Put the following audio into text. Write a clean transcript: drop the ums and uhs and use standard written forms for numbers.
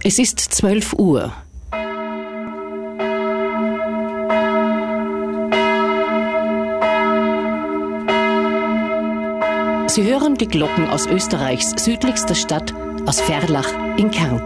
Es ist 12 Uhr. Sie hören die Glocken aus Österreichs südlichster Stadt, aus Verlach in Kärnten.